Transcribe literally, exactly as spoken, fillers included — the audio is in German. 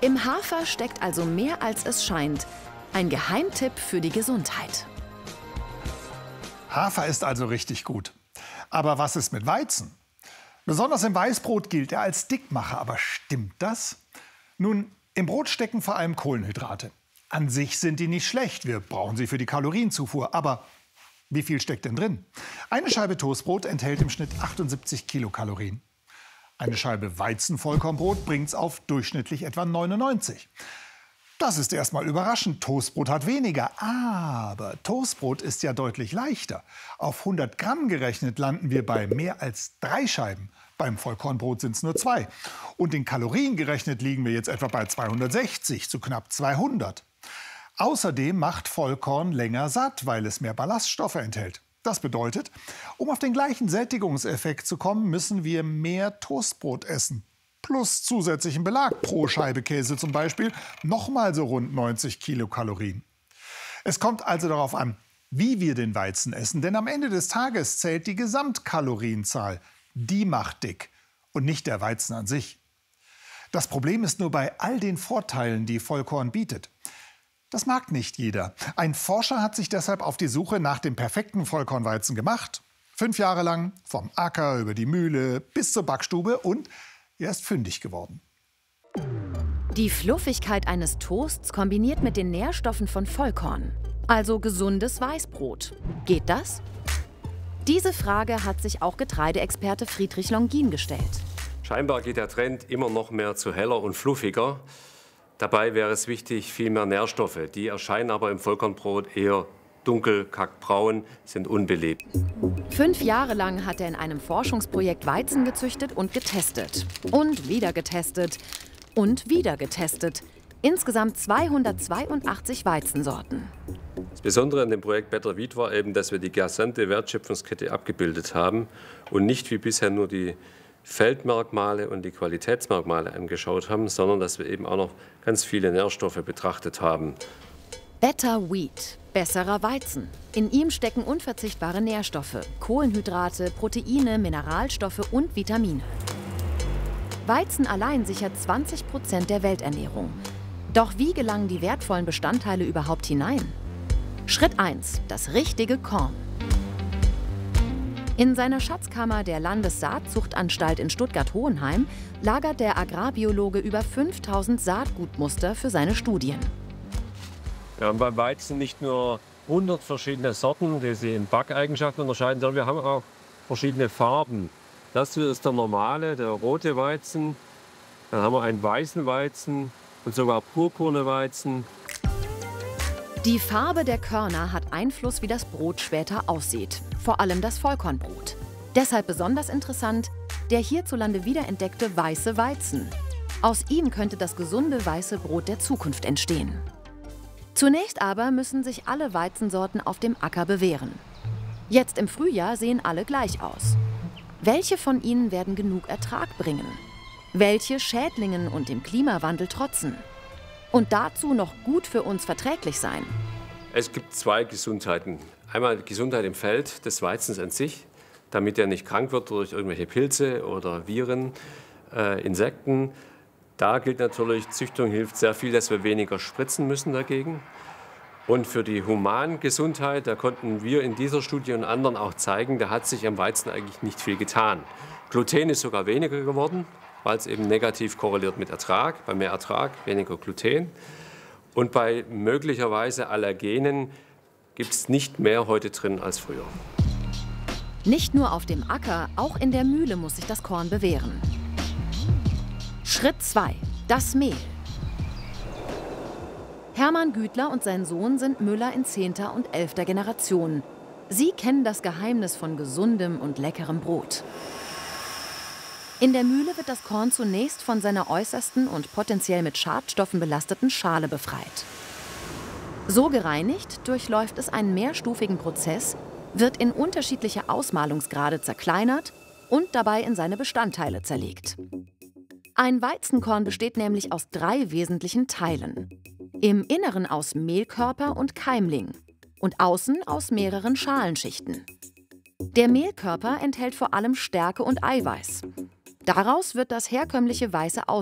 Im Hafer steckt also mehr als es scheint. Ein Geheimtipp für die Gesundheit. Hafer ist also richtig gut. Aber was ist mit Weizen? Besonders im Weißbrot gilt er als Dickmacher. Aber stimmt das? Nun, im Brot stecken vor allem Kohlenhydrate. An sich sind die nicht schlecht. Wir brauchen sie für die Kalorienzufuhr. Aber wie viel steckt denn drin? Eine Scheibe Toastbrot enthält im Schnitt achtundsiebzig Kilokalorien. Eine Scheibe Weizenvollkornbrot bringt es auf durchschnittlich etwa neunundneunzig. Das ist erstmal überraschend. Toastbrot hat weniger. Aber Toastbrot ist ja deutlich leichter. Auf hundert Gramm gerechnet landen wir bei mehr als drei Scheiben. Beim Vollkornbrot sind es nur zwei. Und in Kalorien gerechnet liegen wir jetzt etwa bei zweihundertsechzig zu knapp zweihundert. Außerdem macht Vollkorn länger satt, weil es mehr Ballaststoffe enthält. Das bedeutet, um auf den gleichen Sättigungseffekt zu kommen, müssen wir mehr Toastbrot essen. Plus zusätzlichen Belag, pro Scheibe Käse zum Beispiel, nochmal so rund neunzig Kilokalorien. Es kommt also darauf an, wie wir den Weizen essen, denn am Ende des Tages zählt die Gesamtkalorienzahl. Die macht dick und nicht der Weizen an sich. Das Problem ist nur bei all den Vorteilen, die Vollkorn bietet. Das mag nicht jeder. Ein Forscher hat sich deshalb auf die Suche nach dem perfekten Vollkornweizen gemacht. Fünf Jahre lang, vom Acker über die Mühle bis zur Backstube, und er ist fündig geworden. Die Fluffigkeit eines Toasts kombiniert mit den Nährstoffen von Vollkorn. Also gesundes Weißbrot. Geht das? Diese Frage hat sich auch Getreideexperte Friedrich Longin gestellt. Scheinbar geht der Trend immer noch mehr zu heller und fluffiger. Dabei wäre es wichtig, viel mehr Nährstoffe. Die erscheinen aber im Vollkornbrot eher dunkel, kackbraun, sind unbelebt. Fünf Jahre lang hat er in einem Forschungsprojekt Weizen gezüchtet und getestet. Und wieder getestet. Und wieder getestet. Insgesamt zweihundertzweiundachtzig Weizensorten. Das Besondere an dem Projekt Better Wheat war eben, dass wir die gesamte Wertschöpfungskette abgebildet haben und nicht wie bisher nur die Feldmerkmale und die Qualitätsmerkmale angeschaut haben, sondern dass wir eben auch noch ganz viele Nährstoffe betrachtet haben. Better Wheat, besserer Weizen. In ihm stecken unverzichtbare Nährstoffe, Kohlenhydrate, Proteine, Mineralstoffe und Vitamine. Weizen allein sichert zwanzig Prozent der Welternährung. Doch wie gelangen die wertvollen Bestandteile überhaupt hinein? Schritt eins: Das richtige Korn. In seiner Schatzkammer der Landessaatzuchtanstalt in Stuttgart-Hohenheim lagert der Agrarbiologe über fünftausend Saatgutmuster für seine Studien. Wir haben beim Weizen nicht nur hundert verschiedene Sorten, die sich in Backeigenschaften unterscheiden, sondern wir haben auch verschiedene Farben. Das hier ist der normale, der rote Weizen. Dann haben wir einen weißen Weizen und sogar purpurne Weizen. Die Farbe der Körner hat Einfluss, wie das Brot später aussieht. Vor allem das Vollkornbrot. Deshalb besonders interessant der hierzulande wiederentdeckte weiße Weizen. Aus ihm könnte das gesunde weiße Brot der Zukunft entstehen. Zunächst aber müssen sich alle Weizensorten auf dem Acker bewähren. Jetzt im Frühjahr sehen alle gleich aus. Welche von ihnen werden genug Ertrag bringen? Welche Schädlingen und dem Klimawandel trotzen? Und dazu noch gut für uns verträglich sein. Es gibt zwei Gesundheiten. Einmal die Gesundheit im Feld des Weizens an sich, damit er nicht krank wird durch irgendwelche Pilze oder Viren, äh, Insekten. Da gilt natürlich, Züchtung hilft sehr viel, dass wir weniger spritzen müssen dagegen. Und für die Humangesundheit, da konnten wir in dieser Studie und anderen auch zeigen, da hat sich am Weizen eigentlich nicht viel getan. Gluten ist sogar weniger geworden, weil es eben negativ korreliert mit Ertrag. Bei mehr Ertrag weniger Gluten. Und bei möglicherweise Allergenen gibt es nicht mehr heute drin als früher. Nicht nur auf dem Acker, auch in der Mühle muss sich das Korn bewähren. Schritt zwei: Das Mehl. Hermann Gütler und sein Sohn sind Müller in zehnter und elfter Generation. Sie kennen das Geheimnis von gesundem und leckerem Brot. In der Mühle wird das Korn zunächst von seiner äußersten und potenziell mit Schadstoffen belasteten Schale befreit. So gereinigt durchläuft es einen mehrstufigen Prozess, wird in unterschiedliche Ausmalungsgrade zerkleinert und dabei in seine Bestandteile zerlegt. Ein Weizenkorn besteht nämlich aus drei wesentlichen Teilen. Im Inneren aus Mehlkörper und Keimling und außen aus mehreren Schalenschichten. Der Mehlkörper enthält vor allem Stärke und Eiweiß. Daraus wird das herkömmliche weiße